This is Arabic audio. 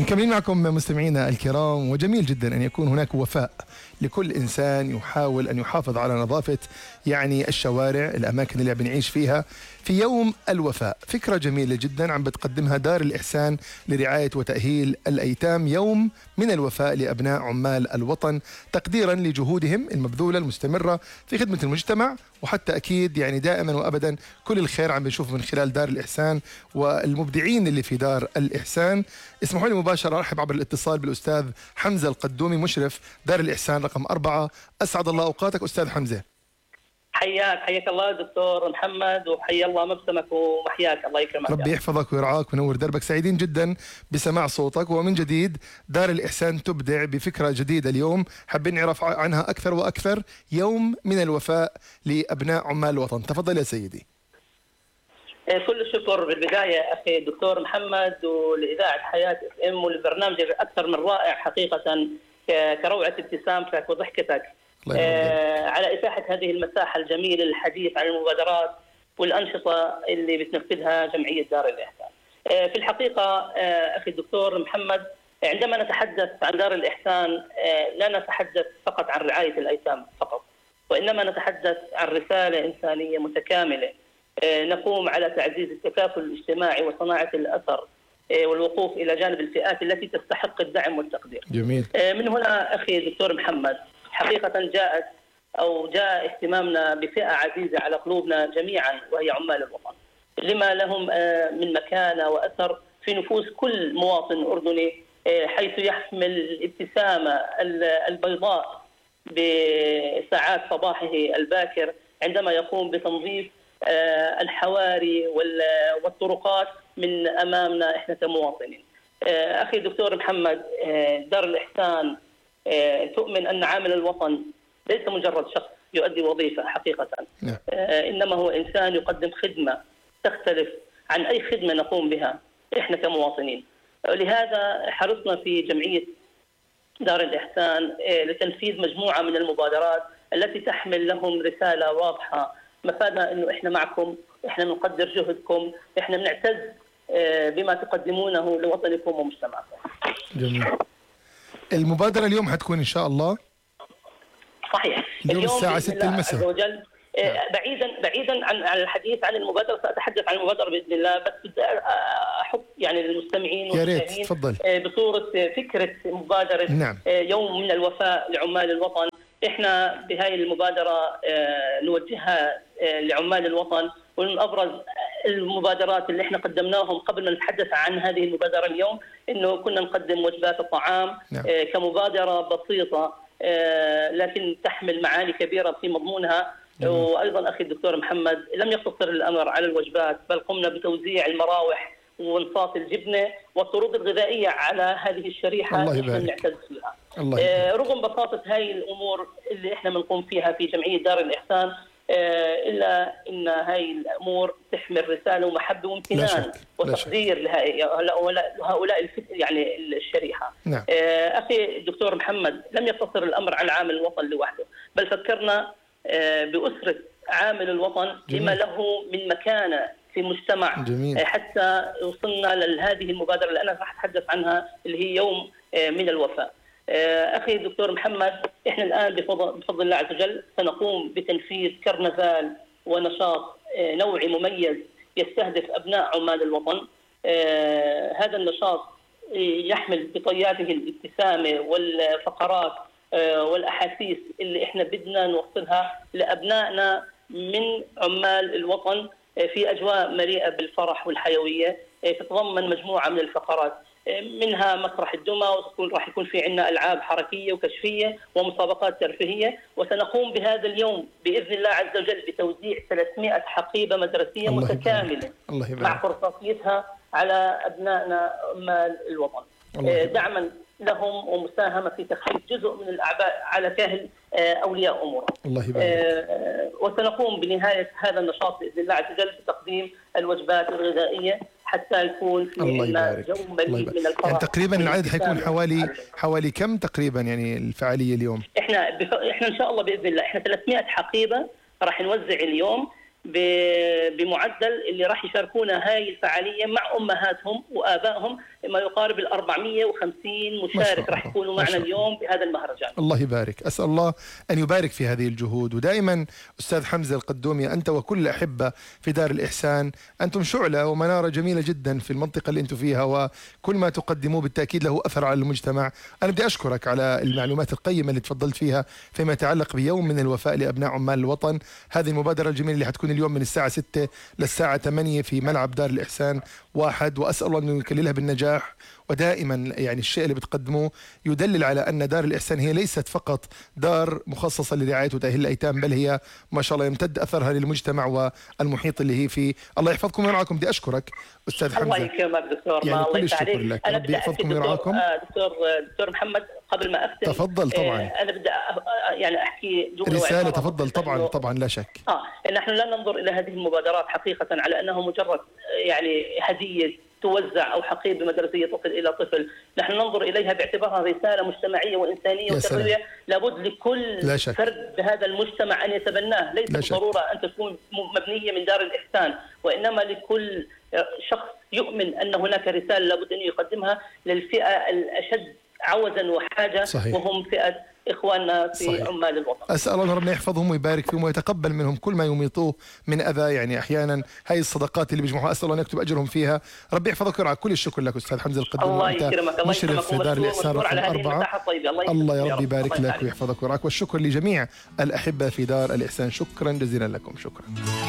مكملين معكم مستمعينا الكرام، وجميل جدا أن يكون هناك وفاء لكل إنسان يحاول أن يحافظ على نظافة الشوارع، الأماكن اللي بنعيش فيها في يوم الوفاء. فكرة جميلة جدا عم بتقدمها دار الإحسان لرعاية وتأهيل الأيتام، يوم من الوفاء لأبناء عمال الوطن، تقديرا لجهودهم المبذولة المستمرة في خدمة المجتمع، وحتى أكيد دائما وأبدا كل الخير عم بنشوفه من خلال دار الإحسان والمبدعين اللي في دار الإحسان. اسمحوا لي مباشرة أرحب عبر الاتصال بالأستاذ حمزة القدومي، مشرف دار الإحسان رقم 4. أسعد الله أوقاتك أستاذ حمزة. حياك الله دكتور محمد، وحيا الله مبسمك ومحياك، الله يكرمك. ربي يحفظك ويرعاك وينور دربك. سعيدين جدا بسماع صوتك، ومن جديد دار الإحسان تبدع بفكرة جديدة اليوم حابين نعرف عنها أكثر وأكثر، يوم من الوفاء لأبناء عمال الوطن. تفضل يا سيدي. كل الشكر بالبداية أخي الدكتور محمد، ولإذاعة حياة FM والبرنامج أكثر من رائع حقيقة، كروعة ابتسامتك وضحكتك على إتاحة هذه المساحة الجميلة للحديث عن المبادرات والأنشطة اللي بتنفذها جمعية دار الإحسان. في الحقيقة أخي الدكتور محمد، عندما نتحدث عن دار الإحسان لا نتحدث فقط عن رعاية الأيتام فقط، وإنما نتحدث عن رسالة إنسانية متكاملة. نقوم على تعزيز التكافل الاجتماعي وصناعة الأثر والوقوف إلى جانب الفئات التي تستحق الدعم والتقدير. جميل. من هنا أخي الدكتور محمد، حقيقة جاء اهتمامنا بفئة عزيزة على قلوبنا جميعا، وهي عمال الوطن، لما لهم من مكانة وأثر في نفوس كل مواطن أردني، حيث يحمل الابتسامة البيضاء بساعات صباحه الباكر عندما يقوم بتنظيف الحواري والطرقات من أمامنا إحنا كمواطنين. أخي الدكتور محمد، دار الإحسان تؤمن أن عامل الوطن ليس مجرد شخص يؤدي وظيفة حقيقة، إنما هو إنسان يقدم خدمة تختلف عن أي خدمة نقوم بها إحنا كمواطنين. لهذا حرصنا في جمعية دار الإحسان لتنفيذ مجموعة من المبادرات التي تحمل لهم رسالة واضحة، مفادها إنه إحنا معكم، إحنا نقدر جهدكم، إحنا بنعتز بما تقدمونه لوطنكم ومجتمعكم. جميل. المبادرة اليوم حتكون إن شاء الله صحيح اليوم الساعة 6 المساء. بعيدا عن الحديث عن المبادرة، سأتحدث عن المبادرة بإذن الله، بس بدي أحط للمستمعين والمشاهدين بصورة فكرة مبادرة يوم من الوفاء لعمال الوطن. إحنا بهاي المبادرة نوجهها لعمال الوطن، ومن أبرز المبادرات اللي إحنا قدمناهم قبل ما نتحدث عن هذه المبادرة اليوم، إنه كنا نقدم وجبات الطعام كمبادرة بسيطة لكن تحمل معاني كبيرة في مضمونها. وأيضا أخي الدكتور محمد، لم يقتصر الأمر على الوجبات، بل قمنا بتوزيع المراوح وانصاف الجبنة والطرود الغذائية على هذه الشريحة اللي نعتز فيها. رغم بساطة هاي الأمور اللي إحنا بنقوم فيها في جمعية دار الإحسان، إلا إن هاي الأمور تحمل رسالة ومحبة وامتنان وتقدير لهؤلاء الشريحة. أخي الدكتور محمد، لم يقتصر الأمر على عامل الوطن لوحده، بل فكرنا بأسرة عامل الوطن لما له من مكانة في المجتمع. جميل. حتى وصلنا لهذه المبادرة اللي أنا راح أتحدث عنها، اللي هي يوم من الوفاء. أخي الدكتور محمد، إحنا الآن بفضل الله عز وجل سنقوم بتنفيذ كرنفال ونشاط نوعي مميز يستهدف أبناء عمال الوطن. هذا النشاط يحمل بطياته الابتسامة والفقرات والأحاسيس اللي إحنا بدنا نوصلها لأبنائنا من عمال الوطن في أجواء مليئة بالفرح والحيوية. تتضمن مجموعة من الفقرات، منها مسرح الدمى، راح يكون في عندنا ألعاب حركية وكشفية ومسابقات ترفيهية. وسنقوم بهذا اليوم بإذن الله عز وجل بتوزيع 300 حقيبة مدرسية متكاملة مع خصوصيتها على أبنائنا عمال الوطن، دعما لهم ومساهمة في تخفيف جزء من الأعباء على كاهل أولياء أمورهم. الله يبارك. وسنقوم بنهاية هذا النشاط بإذن الله عز وجل بتقديم الوجبات الغذائية حتى يكون في جو مليء من الفرح. تقريبا العدد حيكون حوالي كم تقريبا الفعالية اليوم؟ احنا إن شاء الله بإذن الله إحنا 300 حقيبة راح نوزع اليوم بمعدل اللي راح يشاركونا هاي الفعاليه مع امهاتهم وابائهم ما يقارب ال 450 مشارك راح يكونوا معنا اليوم بهذا المهرجان. الله يبارك، اسال الله ان يبارك في هذه الجهود. ودائما استاذ حمزه القدومي انت وكل الاحبه في دار الاحسان انتم شعله ومناره جميله جدا في المنطقه اللي انتم فيها، وكل ما تقدموه بالتاكيد له اثر على المجتمع. انا بدي اشكرك على المعلومات القيمه اللي تفضلت فيها فيما يتعلق بيوم من الوفاء لابناء عمال الوطن. هذه المبادره الجميله اللي حتكون اليوم من الساعه 6 للساعه 8 في ملعب دار الاحسان 1، واسال الله انه يكللها بالنجاح. ودائما يعني الشيء اللي بتقدموه يدلل على أن دار الإحسان هي ليست فقط دار مخصصة لرعاية وتأهيل الأيتام، بل هي ما شاء الله يمتد أثرها للمجتمع والمحيط اللي هي فيه. الله يحفظكم ويرعاكم. بدي أشكرك أستاذ حمزة. الله يكرمك دكتور، يعني الله كل الشكر لك. أنا ربي يحفظكم ويرعاكم. دكتور محمد قبل ما أختم تفضل طبعا. أنا بدي يعني أحكي رسالة. تفضل طبعا لا شك. نحن لا ننظر إلى هذه المبادرات حقيقة على أنه مجرد يعني هدية توزع أو حقيبة بمدرسية طفل إلى طفل. نحن ننظر إليها باعتبارها رسالة مجتمعية وإنسانية وتربوية لابد لكل فرد بهذا المجتمع أن يتبناه. ليس بالضرورة أن تكون مبنية من دار الإحسان، وإنما لكل شخص يؤمن أن هناك رسالة لابد أن يقدمها للفئة الأشد عوزا وحاجة. صحيح. وهم فئة إخواننا في صحيح. عمال الوطن. أسأل الله ربنا يحفظهم ويبارك فيهم ويتقبل منهم كل ما يميطوه من أذى. يعني أحيانا هاي الصدقات اللي بيجمعوها أسأل الله أن يكتب أجرهم فيها. ربي يحفظك ويرعاك. كل الشكر لك أستاذ حمزة القدومي. الله يكرمك. مشرف في دار الإحسان رقم 4. الله يا رب يبارك لك ويحفظك ويرعاك. والشكر لجميع الأحبة في دار الإحسان. شكرا جزيلا لكم. شكرا.